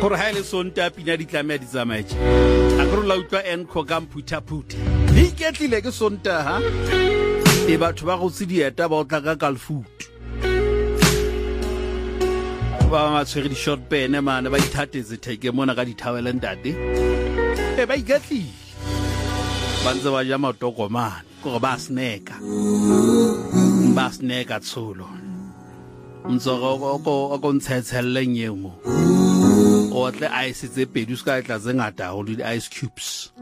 gore ha ile sonta pina di tlamea di tsamaetse a go la utwa enko ka mphuthaphuthe di ketlile ke sonta ha e batho ba go se dieta ba o tla ka kalfutu ba matshwere di short pen mane ba ithatetse theke mona ka dithawele ntate e ba iketlile ba ntse ba ja matokomane gore ba snacka tsholo mtsoko o ntshetsheleng yemo o tle ice tse pedi ska tla tse ngata go di ice cubes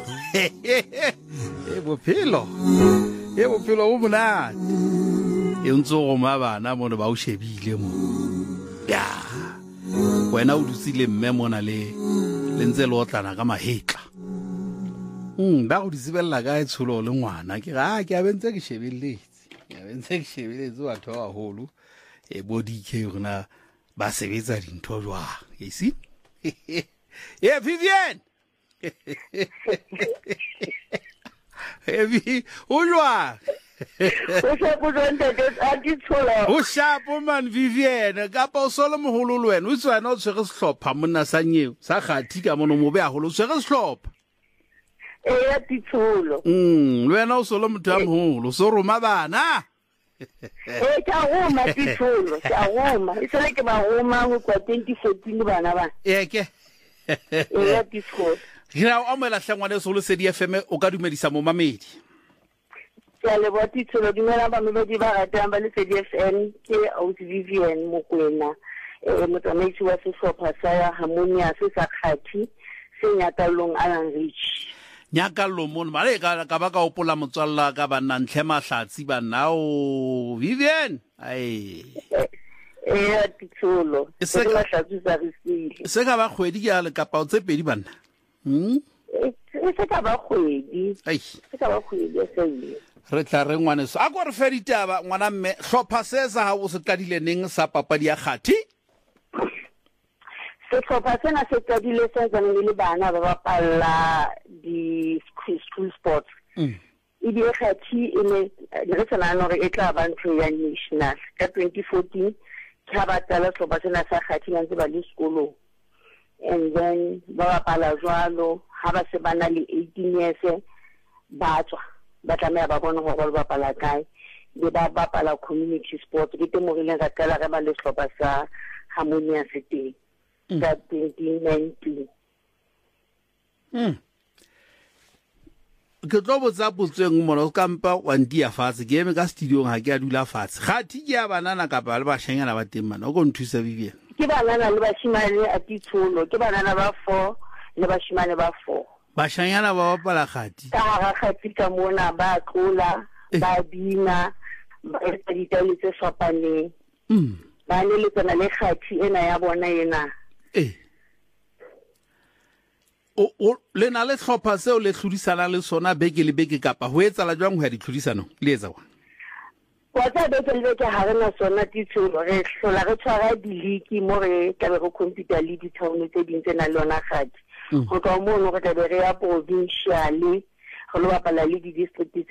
e bophelo o monate e ntse go mabana mo ba o shebile mo ya wena o dutsile mme mona le ntse le otlana ka mahetla ba go disibella ka etsholo le ngwana ke ga ke a bentse ke shebeletse batho ba holo e body ke rona ba sebetsa dintho jwang you see yeah Vivian heavy o jwa o shapo man Vivian ka pa o solo moholo le wena o tswana o tshwere sehlopha monna sa nyeo sa kgathi ka mono mo be a holo o tshwere sehlopha ya titsholo le wena o solo motho a moholo so roma bana ka roma titsholo ka roma e sele ke ba roma go kwa 2014 bana ba ke ya titsholo gira o amela hlangwane solo se di FM o ka dumedisa mo mamedi ya le ba titsholo dumela ba mamedi ba ratang ba le se di FM ke Vivian Mokwena motsamaisi wa sehlopha sa Harmonia se sa kgathi se nyakalong Alan Rich nyakalo mon mare ka ba ka opola motswalla ka ba nna ntle mahlatsi ba nao Vivian ai titsholo se mahlatsi sa risile se ka ba kgwedi ke le kapa o tse pedi bana se ka ba kgwedi se ka ba kgwedi se re tla re ngwane so a go re feditaba ngwana mme hlopha se sa ha o se tladile neng sa papadi ya kgathi sehlopha sena se tladile se tsana le bana ba bapalla di school sports e di kgathi ene re tsana no re etla ba ntho ya national ka 2014 ka ba tala sehlopha sena sa kgathi ba ntse ba le sekolo and then ba bapala jwalo ha ba se bana le 18 years ba tswa ba tlamea ba bona gore ba bapala kae le ba bapala community sports ke te mo rile ka tla re ba le sehlopha sa Harmonia City ka 2019 ke tlo botsa botseng mona o kampa wa ndia fatshe ke eme ka studio ha ke a dula fatshe kgathi ke ya banana ka ba le ba shanyana ba teng mana o go nthusa Vivian ke banana le ba shimane a titsholo ke banana ba 4 le ba shimane ba 4 ba shanyana ba bapala kgathi ka ga kgathi ka mona ba tlola ba bina ba etsa ditalo tse fapaneng ba le tsena le kgathi ena ya bona ena o le na le hlopha seo le tlhodisana le sona beke le beke kapa ho etsa la jwang ho ya ditlhodisano le etsa wa tsa beke le beke ha rena sona titsholo re hlola re tshwara di league mo re ka be go computer le di town tse ding tsena le yona kgathi go ka mo no re tla be re ya provincial go lo bapala le di district